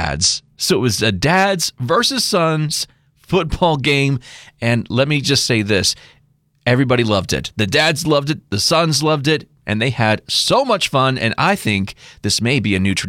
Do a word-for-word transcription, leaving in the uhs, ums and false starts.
dads. So it was a dads versus sons football game. And let me just say this. Everybody loved it. The dads loved it. The sons loved it. And they had so much fun. And I think this may be a new tradition.